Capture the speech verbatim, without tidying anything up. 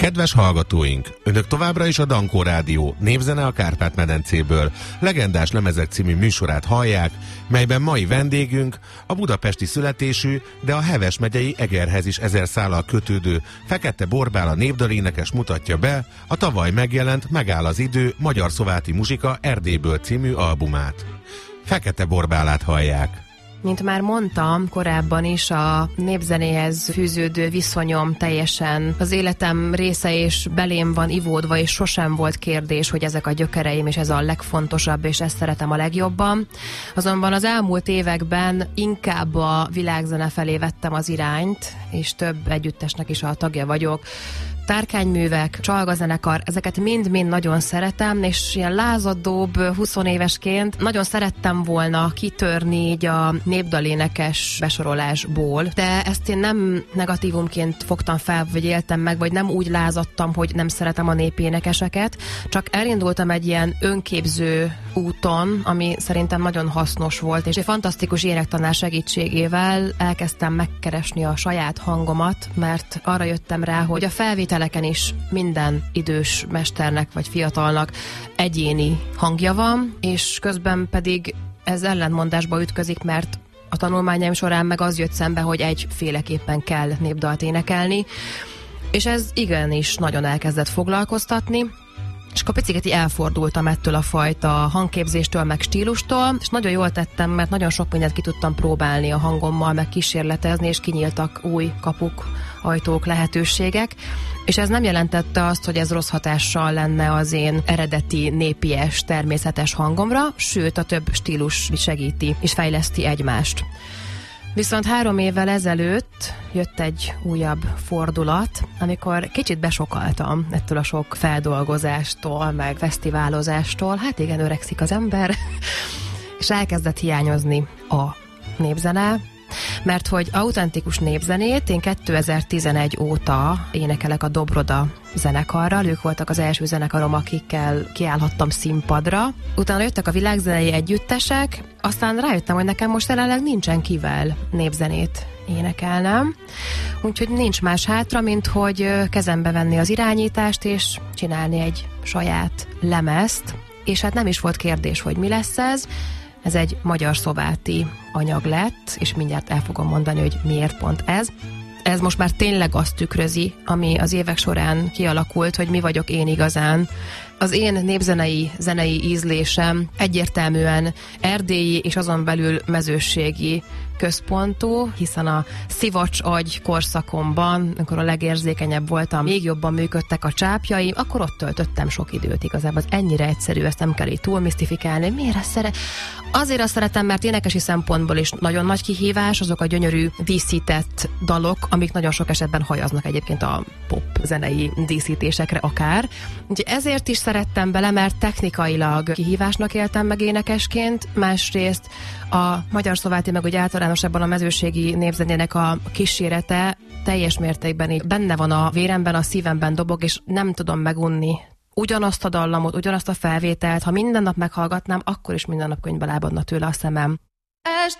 Kedves hallgatóink, Önök továbbra is a Dankó Rádió Népzene a Kárpát-medencéből legendás lemezek című műsorát hallják, melyben mai vendégünk a budapesti születésű, de a Heves megyei Egerhez is ezer szállal kötődő Fekete Borbála népdalénekes mutatja be a tavaly megjelent Megáll az idő magyar-szováti muzsika Erdélyből című albumát. Fekete Borbálát hallják. Mint már mondtam, korábban is a népzenéhez fűződő viszonyom teljesen az életem része, és belém van ivódva, és sosem volt kérdés, hogy ezek a gyökereim, és ez a legfontosabb, és ezt szeretem a legjobban. Azonban az elmúlt években inkább a világzene felé vettem az irányt, és több együttesnek is a tagja vagyok. Tárkányművek, csalgazenekar, ezeket mind-mind nagyon szeretem, és ilyen lázadóbb huszonévesként nagyon szerettem volna kitörni így a népdalénekes besorolásból, de ezt én nem negatívumként fogtam fel, vagy éltem meg, vagy nem úgy lázadtam, hogy nem szeretem a népénekeseket, csak elindultam egy ilyen önképző úton, ami szerintem nagyon hasznos volt, és egy fantasztikus énektanár segítségével elkezdtem megkeresni a saját hangomat, mert arra jöttem rá, hogy a felvételeken is minden idős mesternek vagy fiatalnak egyéni hangja van, és közben pedig ez ellentmondásba ütközik, mert a tanulmányaim során meg az jött szembe, hogy egyféleképpen kell népdalt énekelni, és ez igenis nagyon elkezdett foglalkoztatni, és akkor picit elfordultam ettől a fajta hangképzéstől, meg stílustól, és nagyon jól tettem, mert nagyon sok mindent ki tudtam próbálni a hangommal, meg kísérletezni, és kinyíltak új kapuk, ajtók, lehetőségek, és ez nem jelentette azt, hogy ez rossz hatással lenne az én eredeti, népies, természetes hangomra, sőt a több stílus segíti és fejleszti egymást. Viszont három évvel ezelőtt jött egy újabb fordulat, amikor kicsit besokaltam ettől a sok feldolgozástól, meg fesztiválozástól. Hát igen, öregszik az ember, és elkezdett hiányozni a népzene, mert hogy autentikus népzenét én kétezer-tizenegy óta énekelek a Dobroda zenekarral, ők voltak az első zenekarom, akikkel kiállhattam színpadra. Utána jöttek a világzenei együttesek, aztán rájöttem, hogy nekem most jelenleg nincsen kivel népzenét énekelnem, úgyhogy nincs más hátra, mint hogy kezembe venni az irányítást, és csinálni egy saját lemezt, és hát nem is volt kérdés, hogy mi lesz ez. Ez egy magyar-szováti anyag lett, és mindjárt el fogom mondani, hogy miért pont ez. Ez most már tényleg azt tükrözi, ami az évek során kialakult, hogy mi vagyok én igazán. Az én népzenei, zenei ízlésem egyértelműen erdélyi és azon belül mezőségi központú, hiszen a szivacs agy korszakomban, amikor a legérzékenyebb voltam, még jobban működtek a csápjaim, akkor ott töltöttem sok időt igazából. Az ennyire egyszerű, ezt nem kell így túl misztifikálni. Miért ezt szeret? Azért azt szeretem, mert énekesi szempontból is nagyon nagy kihívás, azok a gyönyörű díszített dalok, amik nagyon sok esetben hajaznak egyébként a pop zenei díszítésekre akár. Úgyhogy ezért is szerettem bele, mert technikailag kihívásnak éltem meg énekesként, másrészt a magyar-szováti, meg úgy általánosabban a mezőségi népzenének a kísérete teljes mértékben így benne van a véremben, a szívemben dobog, és nem tudom megunni ugyanazt a dallamot, ugyanazt a felvételt. Ha minden nap meghallgatnám, akkor is minden nap könyvbe lábadna tőle a szemem. Este